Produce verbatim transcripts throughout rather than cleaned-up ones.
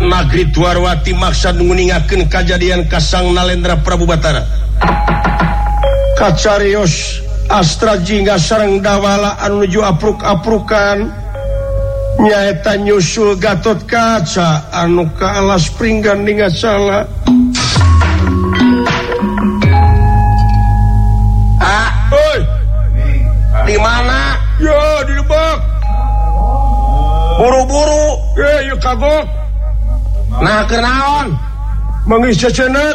Nagri Dwarwati maksad nguningakeun kajadian kasang Nalendra Prabu Batara. Kacarios Astra jingga sareng Dawala anu nuju apruk-aprukan nyaeta nyusul Gatot Kaca anu ka alas pringgan ningasala. Ah, oi. Di mana? Ya, di Lebak. Buru-buru, eh, yuk kagok. Nah, kenaon? Mengisi cenet.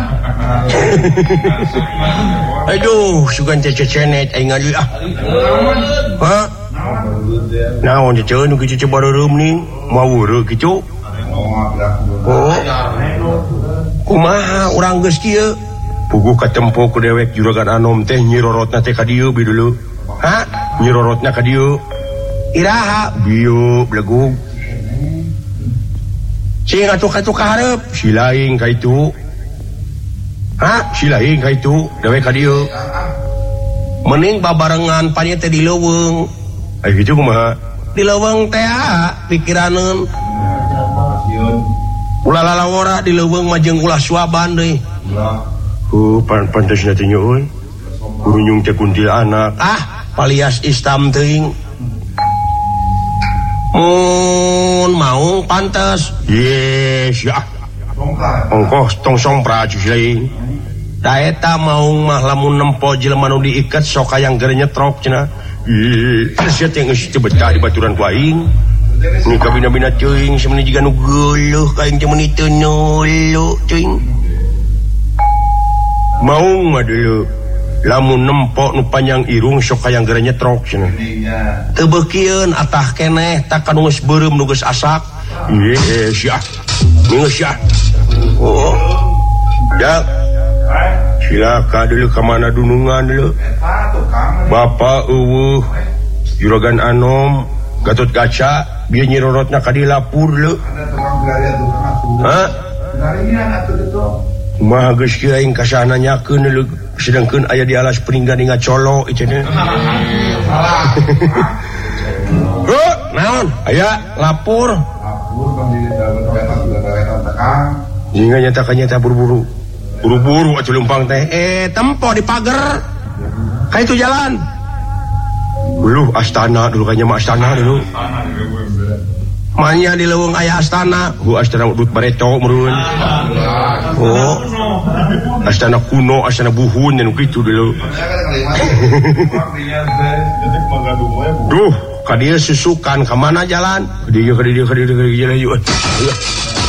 Aduh, sugan cecenet aing ngali ah. Hah? Naon ceceun nu kitu bareureumm ning, mawureu kitu. Oh. Kumaha urang geus kieu? Puguh katempo ku dewek Juragan Anom teh nyirorotna teh ka dieu bi dulu. Hah? Nyirorotna ka dieu. Iraha bieu blegug. Sing atuh-atuh ka hareup, si laing ka itu. Hah? Si laing ka itu, dewek ka dieu. Mending babarengan panye teh di leuweung. Aya kitu kumaha? Di leuweung teh pikiraneun. Ulah lalawara di leuweung mah jeung ulah suaban deui. Oh, pantasna teh nya euy. Gurunyung teh kuntilanak. Ah, palias istam teuing. Mun mau pantas. Yes, ya. Ongkos tong sompra cuy. Da eta maung mah lamun nempo jelema nu diiket sok hayang geur nyetrok cenah. Ih, sia teh geus teu betah di baturan ku aing. Ni kabina-bina ceuing sameni jiga nu geuleuh ka aing teh meuni teu nulu ceuing. Maung mah deuleu lamun nempo nu panjang irung sok hayang geur nyetrok cenah. Teu beukieun atah keneh tak anu geus beureum nu geus asak. Ieu sia. Geus sia. Oh. Ya. Silaka dulu ke mana dunungan dulu. Bapak eueuh Juragan Anom Gatot Kaca bieu nyirorotna ka di lapur dulu. Hah? Kumaha geus kieu aing kasana nyakeun dulu sedangkeun aya di alas peringgan ingat colo ieu teh. Oh, naon? Aya lapur. Lapur bang di dalam kereta tekang. Jinga nyata ka nyata buru-buru. Buru-buru atuh lempang teh. Eh, tempo di pagar. Ka itu jalan. Dulu astana dulu kayaknya mah astana dulu. Manya di leuweung aya astana. Hu astana udut bareto meureun. Oh. Astana kuno, astana buhun anu kitu dulu. Duh, ka dieu susukan ka mana jalan? Ka dieu ka dieu ka dieu ka dieu yuk.